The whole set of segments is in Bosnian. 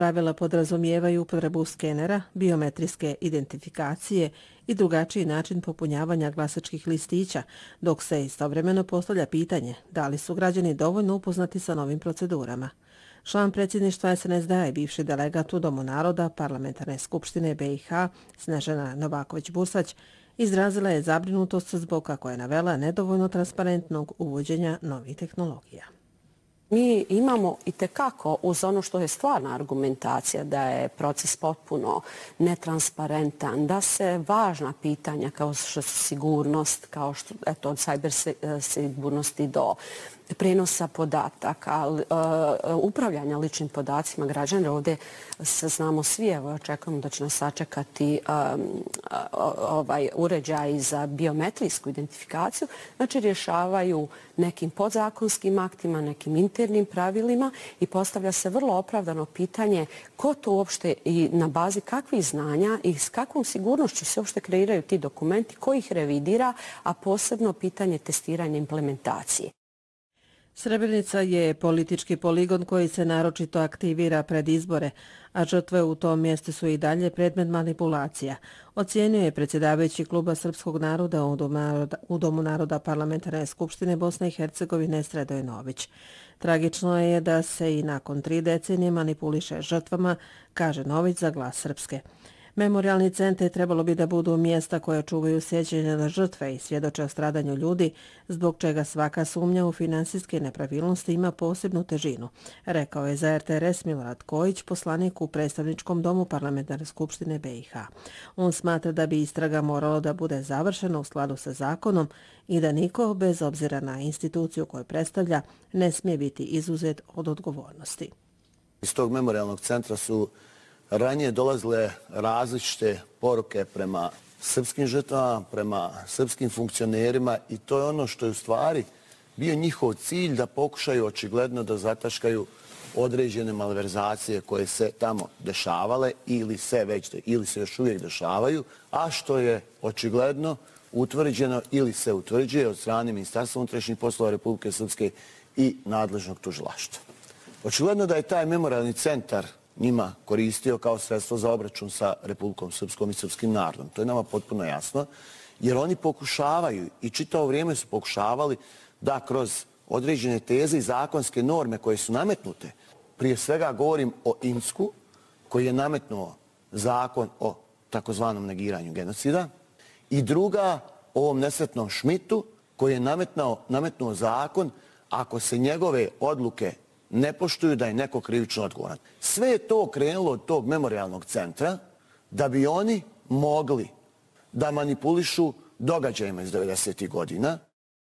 Pravila podrazumijevaju upotrebu skenera, biometrijske identifikacije i drugačiji način popunjavanja glasačkih listića, dok se istovremeno postavlja pitanje da li su građani dovoljno upoznati sa novim procedurama. Član predsjedništva SNSD-a i bivši delegat u Domu naroda Parlamentarne skupštine BiH Snežana Novaković-Bursać izrazila je zabrinutost zbog, kako je navela, nedovoljno transparentnog uvođenja novih tehnologija. Mi imamo itekako, uz ono što je stvarna argumentacija, da je proces potpuno netransparentan, da se važna pitanja kao što su sigurnost, kao što od cyber sigurnosti do prenosa podataka, upravljanja ličnim podacima građana. Ovdje se znamo svi, evo očekujemo da će nas sačekati uređaj za biometrijsku identifikaciju, znači rješavaju nekim podzakonskim aktima, nekim internim pravilima i postavlja se vrlo opravdano pitanje ko to uopšte i na bazi kakvih znanja i s kakvom sigurnošću se uopšte kreiraju ti dokumenti, ko ih revidira, a posebno pitanje testiranja implementacije. Srebrenica je politički poligon koji se naročito aktivira pred izbore, a žrtve u tom mjestu su i dalje predmet manipulacija, ocijenio je predsjedavajući Kluba srpskog naroda u Domu naroda Parlamentarne skupštine Bosne i Hercegovine Sredoj Nović. Tragično je da se i nakon 3 decenije manipuliše žrtvama, kaže Nović za Glas Srpske. Memorialni centri trebalo bi da budu mjesta koje čuvaju sjećanje na žrtve i svjedoče o stradanju ljudi, zbog čega svaka sumnja u finansijske nepravilnosti ima posebnu težinu, rekao je za RTRS Milorad Kojić, poslanik u predstavničkom domu Parlamentarne skupštine BiH. On smatra da bi istraga moralo da bude završena u skladu sa zakonom i da niko, bez obzira na instituciju koju predstavlja, ne smije biti izuzet od odgovornosti. Iz tog memorialnog centra su ranije dolazile različite poruke prema srpskim žrtvama, prema srpskim funkcionerima i to je ono što je u stvari bio njihov cilj da pokušaju očigledno da zataškaju određene malverzacije koje se tamo dešavale ili se još uvijek dešavaju, a što je očigledno utvrđeno ili se utvrđuje od strane Ministarstva unutrašnjih poslova Republike Srpske i nadležnog tužilaštva. Očigledno da je taj memorialni centar njima koristio kao sredstvo za obračun sa Republikom Srpskom i srpskim narodom. To je nama potpuno jasno, jer oni pokušavaju i čitavo vrijeme su pokušavali da kroz određene teze i zakonske norme koje su nametnute, prije svega govorim o Insku, koji je nametnuo zakon o takozvanom negiranju genocida, i druga o ovom nesretnom Šmitu, koji je nametnuo zakon ako se njegove odluke ne poštuju da je neko krivično odgovoran. Sve je to krenulo od tog memorialnog centra da bi oni mogli da manipulišu događajima iz 90. godina.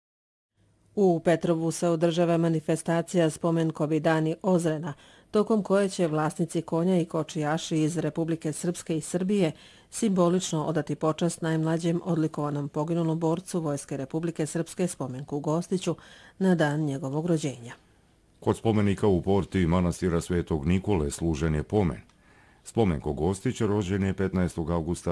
U Petrovu se održava manifestacija Spomenkovi dani Ozrena, tokom koje će vlasnici konja i kočijaši iz Republike Srpske i Srbije simbolično odati počast najmlađem odlikovanom poginulom borcu Vojske Republike Srpske Spomenku Gostiću na dan njegovog rođenja. Kod spomenika u porti manastira Svetog Nikole služen je pomen. Spomenko Gostić rođen je 15. augusta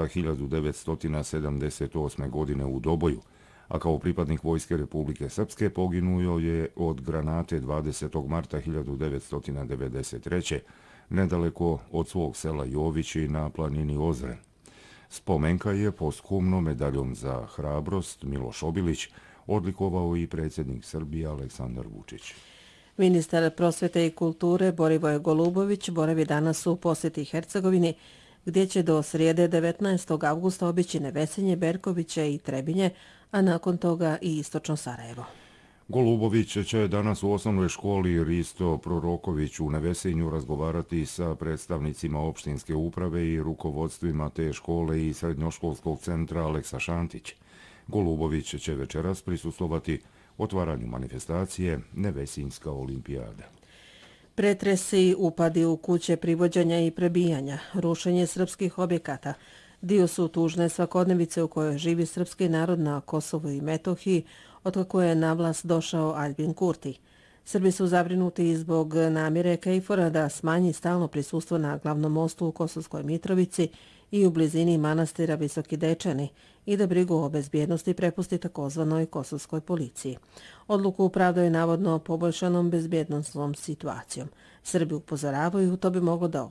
1978. godine u Doboju, a kao pripadnik Vojske Republike Srpske poginuo je od granate 20. marta 1993. nedaleko od svog sela Jovići na planini Ozren. Spomenka je posthumno medaljom za hrabrost Miloš Obilić odlikovao i predsjednik Srbije Aleksandar Vučić. Ministar prosvete i kulture Borivoje Golubović boravi danas u posjeti Hercegovini, gdje će do srijede 19. avgusta obići Nevesinje, Berkoviće i Trebinje, a nakon toga i istočno Sarajevo. Golubović će danas u osnovnoj školi Risto Proroković u Nevesinju razgovarati sa predstavnicima opštinske uprave i rukovodstvima te škole i srednjoškolskog centra Aleksa Šantić. Golubović će večeras prisustvovati otvaranju manifestacije Nevesinjska olimpijada. Pretresi, upadi u kuće privođenja i prebijanja, rušenje srpskih objekata, dio su tužne svakodnevice u kojoj živi srpski narod na Kosovu i Metohiji, otkako je na vlast došao Albin Kurti. Srbi su zabrinuti zbog namjere KFOR-a da smanji stalno prisustvo na glavnom mostu u Kosovskoj Mitrovici i u blizini manastira Visoki Dečani i da brigu o bezbjednosti prepusti takozvanoj kosovskoj policiji. Odluku upravdaju navodno poboljšanom bezbjednostnom situacijom. Srbi upozoravaju, to bi moglo da